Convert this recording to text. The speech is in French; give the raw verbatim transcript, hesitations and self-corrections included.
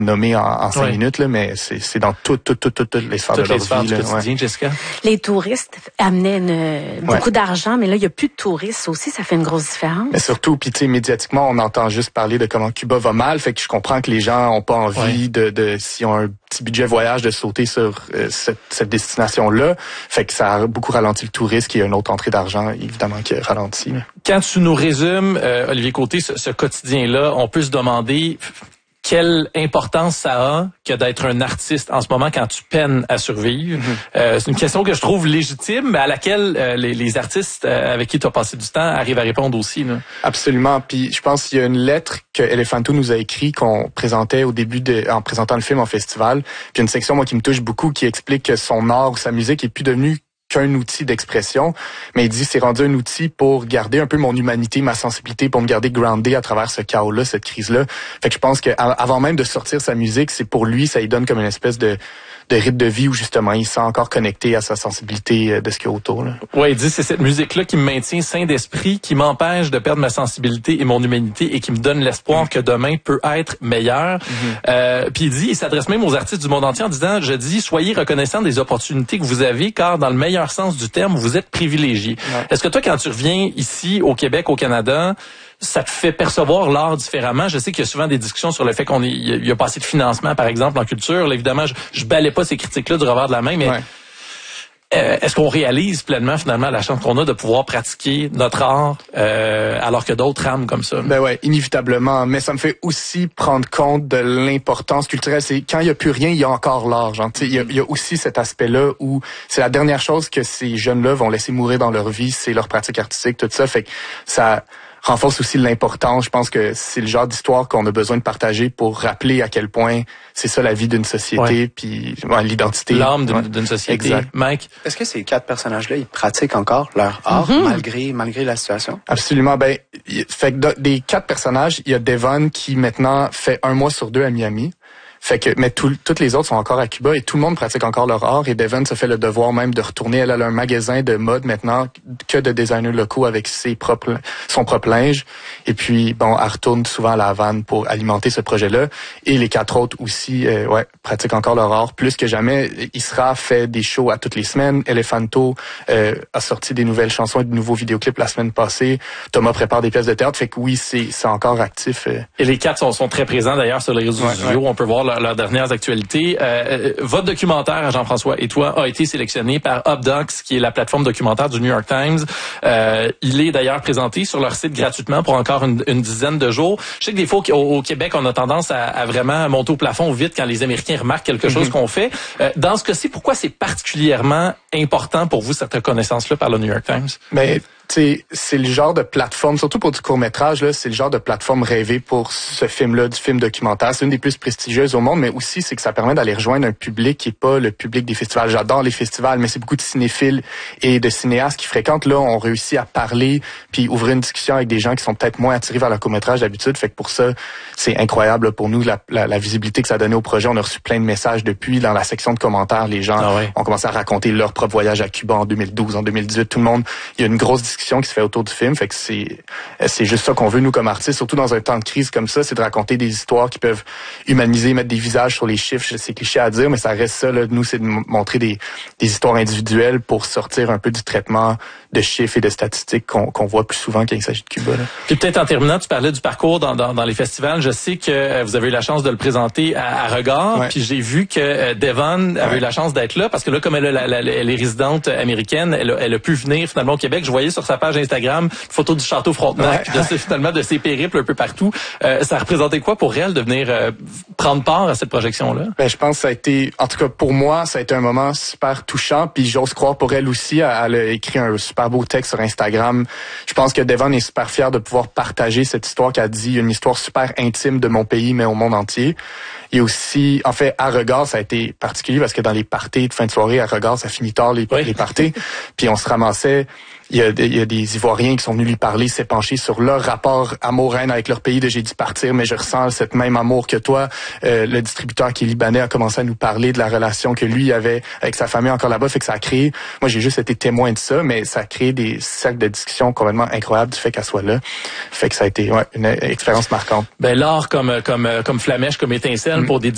nommer en, en cinq ouais. minutes, là, mais c'est, c'est dans toutes tout, tout, tout, toutes les sphères Toutes de leur les sphères vie. du Là, quotidien, ouais. Jessica? Les touristes amenaient une, beaucoup ouais. d'argent, mais là, il n'y a plus de touristes. Ça aussi, ça fait une grosse différence. Mais surtout, puis tu sais, médiatiquement, on entend juste parler de comment Cuba va mal, fait que je comprends que les gens ont pas envie ouais. de, de, s'ils ont un petit budget voyage, de sauter sur euh, cette, cette destination-là. Fait que ça a beaucoup ralenti le tourisme, qui est une autre entrée d'argent, évidemment, qui a ralenti. Là. Quand tu nous résumes, euh, Olivier Côté, ce, ce quotidien-là, on peut se demander quelle importance ça a que d'être un artiste en ce moment quand tu peines à survivre. Mm-hmm. Euh, c'est une question que je trouve légitime, mais à laquelle euh, les, les artistes euh, avec qui tu as passé du temps arrivent à répondre aussi. Là. Absolument. Puis je pense qu'il y a une lettre que Elephanto nous a écrite qu'on présentait au début de, en présentant le film en festival. Puis il y a une section moi qui me touche beaucoup qui explique que son art ou sa musique est plus devenue qu'un outil d'expression, mais il dit c'est rendu un outil pour garder un peu mon humanité, ma sensibilité, pour me garder groundé à travers ce chaos-là, cette crise-là. Fait que je pense qu'avant même de sortir sa musique, c'est pour lui, ça lui donne comme une espèce de de rythme de vie où justement il se sent encore connecté à sa sensibilité de ce qu'il y a autour. Là. Ouais, il dit c'est cette musique-là qui me maintient sain d'esprit, qui m'empêche de perdre ma sensibilité et mon humanité et qui me donne l'espoir mmh. que demain peut être meilleur. Mmh. Euh, puis il dit, il s'adresse même aux artistes du monde entier en disant, je dis, soyez reconnaissants des opportunités que vous avez, car dans le meilleur sens du terme, vous êtes privilégiés. Ouais. Est-ce que toi, quand tu reviens ici au Québec, au Canada, ça te fait percevoir l'art différemment? Je sais qu'il y a souvent des discussions sur le fait qu'on est, il y a pas assez de financement, par exemple, en culture. Là, évidemment, je, je balais pas ces critiques-là du revers de la main, mais ouais. euh, est-ce qu'on réalise pleinement, finalement, la chance qu'on a de pouvoir pratiquer notre art euh, alors que d'autres rament comme ça? Ben ouais, inévitablement. Mais ça me fait aussi prendre compte de l'importance culturelle. C'est quand il y a plus rien, il y a encore l'art. Genre, il y a, il y a aussi cet aspect-là où c'est la dernière chose que ces jeunes-là vont laisser mourir dans leur vie, c'est leur pratique artistique, tout ça. Fait que ça renforce aussi l'importance. Je pense que c'est le genre d'histoire qu'on a besoin de partager pour rappeler à quel point c'est ça la vie d'une société, ouais. puis ouais, l'identité. L'âme d'une, ouais. d'une société. Exact. Mike? Est-ce que ces quatre personnages-là, ils pratiquent encore leur art mm-hmm. malgré malgré la situation? Absolument. Ben, fait que des quatre personnages, il y a Devon qui maintenant fait un mois sur deux à Miami. Fait que, mais tout, toutes les autres sont encore à Cuba et tout le monde pratique encore leur art. Et Devon se fait le devoir même de retourner. Elle a un magasin de mode maintenant que de designers locaux avec ses propres, son propre linge. Et puis, bon, elle retourne souvent à La Havane pour alimenter ce projet-là. Et les quatre autres aussi, euh, ouais, pratiquent encore leur art plus que jamais. Isra fait des shows à toutes les semaines. Elephanto euh, a sorti des nouvelles chansons et de nouveaux vidéoclips la semaine passée. Thomas prépare des pièces de théâtre. Fait que oui, c'est, c'est encore actif. Euh. Et les quatre sont, sont très présents d'ailleurs sur les réseaux ouais, sociaux. Ouais. On peut voir leurs leur dernières actualités. Euh, votre documentaire, Jean-François et toi, a été sélectionné par Updocs, qui est la plateforme documentaire du New York Times. Euh, il est d'ailleurs présenté sur leur site gratuitement pour encore une, une dizaine de jours. Je sais que des fois, au, au Québec, on a tendance à, à vraiment monter au plafond vite quand les Américains remarquent quelque chose mm-hmm. qu'on fait. Euh, dans ce cas-ci, pourquoi c'est particulièrement important pour vous, cette reconnaissance-là par le New York Times? Mais c'est, c'est le genre de plateforme, surtout pour du court-métrage, là, c'est le genre de plateforme rêvée pour ce film-là, du film documentaire. C'est une des plus prestigieuses au monde, mais aussi, c'est que ça permet d'aller rejoindre un public qui est pas le public des festivals. J'adore les festivals, mais c'est beaucoup de cinéphiles et de cinéastes qui fréquentent. Là, on réussit à parler puis ouvrir une discussion avec des gens qui sont peut-être moins attirés vers le court-métrage d'habitude. Fait que pour ça, c'est incroyable là, pour nous, la, la, la visibilité que ça a donné au projet. On a reçu plein de messages depuis. Dans la section de commentaires, les gens ah ouais. ont commencé à raconter leur propre voyage à Cuba en deux mille douze, en deux mille dix-huit. Tout le monde, il y a une grosse discussion qui se fait autour du film. Fait que c'est, c'est juste ça qu'on veut, nous, comme artistes, surtout dans un temps de crise comme ça, c'est de raconter des histoires qui peuvent humaniser, mettre des visages sur les chiffres. C'est cliché à dire, mais ça reste ça, là. Nous, c'est de montrer des, des histoires individuelles pour sortir un peu du traitement de chiffres et de statistiques qu'on, qu'on voit plus souvent quand il s'agit de Cuba, là. Puis peut-être en terminant, tu parlais du parcours dans, dans, dans les festivals. Je sais que vous avez eu la chance de le présenter à, à Regard. Ouais. Puis j'ai vu que Devon avait ouais. eu la chance d'être là parce que là, comme elle, a la, la, elle est résidente américaine, elle a, elle a pu venir finalement au Québec. Je voyais sur sa page Instagram une photo du château Frontenac, ouais. de, finalement de ses périples un peu partout. Euh, ça représentait quoi pour elle de venir euh, prendre part à cette projection-là? Ben, je pense que ça a été, en tout cas pour moi, ça a été un moment super touchant. Puis j'ose croire pour elle aussi, elle, elle a écrit un super beau texte sur Instagram. Je pense que Devon est super fier de pouvoir partager cette histoire qu'elle dit, une histoire super intime de mon pays, mais au monde entier. Il y a aussi, en fait, à Regard, ça a été particulier parce que dans les parties de fin de soirée, à Regard, ça finit tard les, oui. les parties. Puis on se ramassait. Il y, a, il y a des Ivoiriens qui sont venus lui parler, s'épancher sur leur rapport amour-haine avec leur pays de j'ai dû partir, mais je ressens cette même amour que toi. Euh, le distributeur qui est libanais a commencé à nous parler de la relation que lui avait avec sa famille encore là-bas, fait que ça a créé, moi j'ai juste été témoin de ça, mais ça a créé des cercles de discussion complètement incroyables du fait qu'elle soit là. Fait que ça a été ouais, une expérience marquante. Ben l'art comme comme comme flamèche, comme étincelle mm. pour des